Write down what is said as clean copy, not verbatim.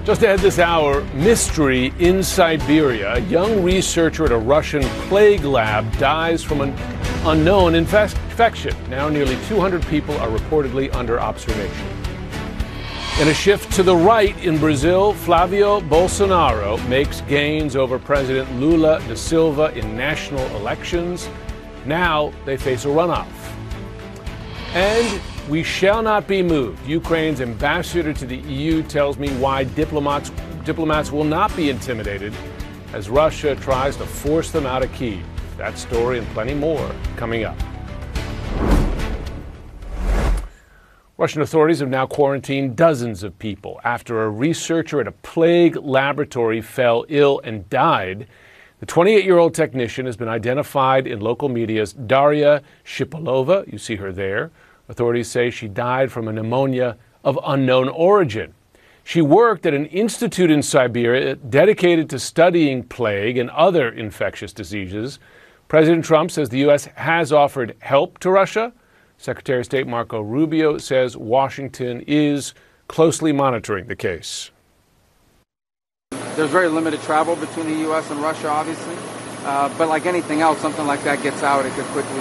Just ahead this hour, mystery in Siberia. A young researcher at a Russian plague lab dies from an unknown infection. Now nearly 200 people are reportedly under observation. In a shift to the right in Brazil, Flavio Bolsonaro makes gains over President Lula da Silva in national elections. Now they face a runoff. And we shall not be moved. Ukraine's ambassador to the EU tells me why diplomats will not be intimidated as Russia tries to force them out of Kyiv. That story and plenty more coming up. Russian authorities have now quarantined dozens of people after a researcher at a plague laboratory fell ill and died. The 28-year-old technician has been identified in local media as Daria Shipilova. You see her there. Authorities say she died from a pneumonia of unknown origin. She worked at an institute in Siberia dedicated to studying plague and other infectious diseases. President Trump says the U.S. has offered help to Russia. Secretary of State Marco Rubio says Washington is closely monitoring the case. There's very limited travel between the U.S. and Russia, obviously. But like anything else, something like that gets out, it could quickly